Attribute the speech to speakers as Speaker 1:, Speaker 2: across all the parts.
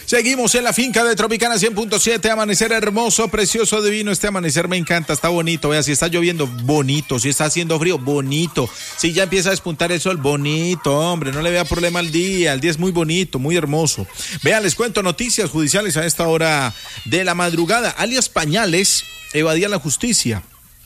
Speaker 1: Seguimos en la finca de Tropicana 100.7, amanecer hermoso, precioso, divino. Este amanecer me encanta, está bonito. Vea, si está lloviendo, bonito. Si está haciendo frío, bonito. Si ya empieza a despuntar el sol, bonito, hombre. No le vea problema al día. El día es muy bonito, muy hermoso. Vean, les cuento noticias judiciales a esta hora de la madrugada. Alias Pañales evadía la justicia.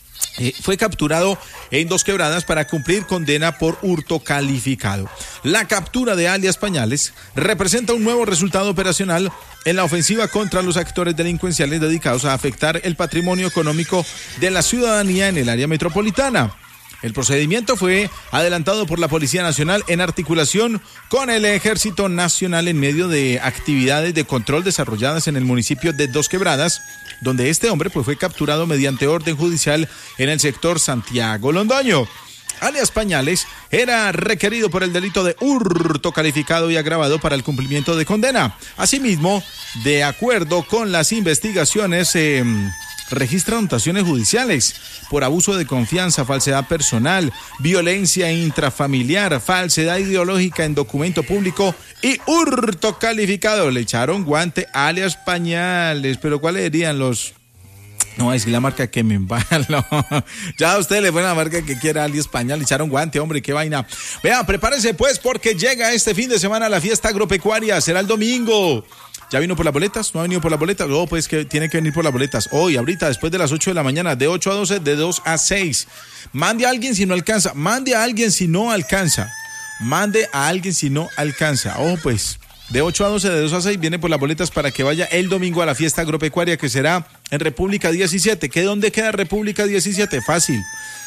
Speaker 1: Fue capturado en Dos Quebradas para cumplir condena por hurto calificado. La captura de alias Pañales representa un nuevo resultado operacional en la ofensiva contra los actores delincuenciales dedicados a afectar el patrimonio económico de la ciudadanía en el área metropolitana. El procedimiento fue adelantado por la Policía Nacional en articulación con el Ejército Nacional en medio de actividades de control desarrolladas en el municipio de Dos Quebradas, donde este hombre fue capturado mediante orden judicial en el sector Santiago Londoño. Alias Pañales era requerido por el delito de hurto calificado y agravado para el cumplimiento de condena. Asimismo, de acuerdo con las investigaciones, registra anotaciones judiciales por abuso de confianza, falsedad personal, violencia intrafamiliar, falsedad ideológica en documento público y hurto calificado. Le echaron guante alias Pañales, pero ¿cuáles serían los...? No, es la marca que me embalo. Ya a usted le fue la marca que quiera alias Pañal, le echaron guante, hombre, qué vaina. Vea, prepárense pues porque llega este fin de semana la fiesta agropecuaria, será el domingo. ¿Ya vino por las boletas? ¿No ha venido por las boletas? No, pues que tiene que venir por las boletas. Hoy, ahorita, después de las 8 de la mañana, de 8 a 12, de 2 a 6. Mande a alguien si no alcanza. Mande a alguien si no alcanza. Mande a alguien si no alcanza. Ojo, pues, de 8 a 12, de 2 a 6, viene por las boletas para que vaya el domingo a la fiesta agropecuaria que será en República 17. ¿Qué dónde queda República 17? Fácil.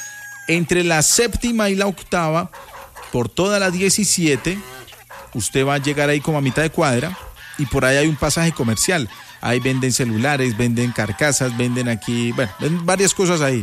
Speaker 1: Entre la séptima y la octava, por toda la 17, usted va a llegar ahí como a mitad de cuadra. Y por ahí hay un pasaje comercial. Ahí venden celulares, venden carcasas, venden aquí, bueno, venden varias cosas ahí.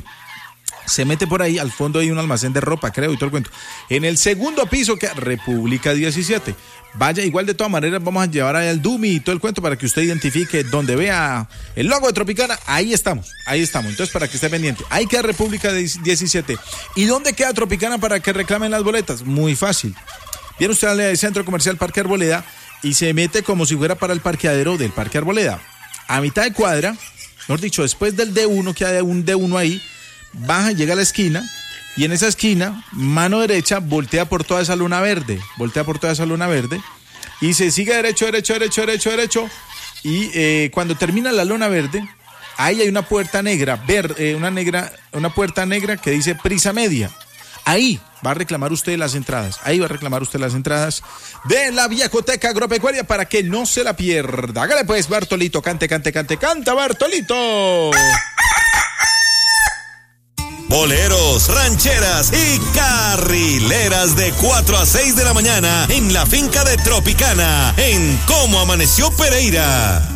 Speaker 1: Se mete por ahí, al fondo hay un almacén de ropa, creo, y todo el cuento. En el segundo piso, que República 17. Vaya, igual de todas maneras vamos a llevar ahí al Dumi y todo el cuento para que usted identifique donde vea el logo de Tropicana. Ahí estamos. Entonces, para que esté pendiente. Ahí queda República 17. ¿Y dónde queda Tropicana para que reclamen las boletas? Muy fácil. Viene usted al Centro Comercial Parque Arboleda y se mete como si fuera para el parqueadero del Parque Arboleda. A mitad de cuadra, mejor dicho, después del D1, que hay un D1 ahí, baja, llega a la esquina, y en esa esquina, mano derecha, voltea por toda esa luna verde, y se sigue derecho, y cuando termina la lona verde, ahí hay una puerta negra, una puerta negra que dice Prisa Media. Ahí va a reclamar usted las entradas. De la Viejoteca Agropecuaria para que no se la pierda. Hágale pues, Bartolito, canta, Bartolito.
Speaker 2: Boleros, rancheras y carrileras de 4 a 6 de la mañana en la finca de Tropicana, en Cómo Amaneció Pereira.